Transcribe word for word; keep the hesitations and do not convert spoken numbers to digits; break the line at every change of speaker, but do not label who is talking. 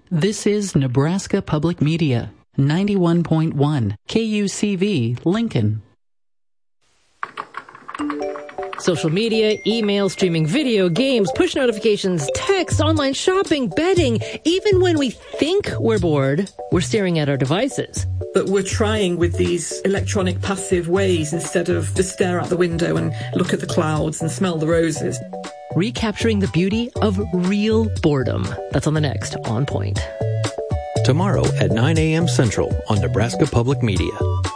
This is Nebraska Public Media, ninety-one point one K U C V, Lincoln.
Social media, email, streaming video, games, push notifications, text, online shopping, betting. Even when we think we're bored, we're staring at our devices.
But we're trying with these electronic passive ways instead of just stare out the window and look at the clouds and smell the roses.
Recapturing the beauty of real boredom. That's on the next On Point.
Tomorrow at nine a.m. Central on Nebraska Public Media.